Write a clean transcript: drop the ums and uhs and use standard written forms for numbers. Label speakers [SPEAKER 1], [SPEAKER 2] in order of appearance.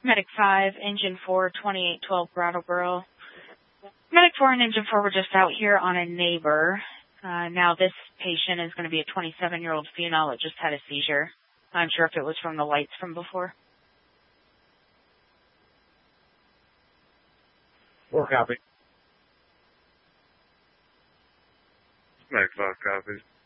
[SPEAKER 1] Medic 5, Engine 4, 2812 Brattleboro. Medic 4 and Engine 4 were just out here on a neighbor. Now this patient is going to be a 27-year-old female that just had a seizure. I'm sure if it was from the lights from before.
[SPEAKER 2] 4 copy.
[SPEAKER 3] Medic 5 copies.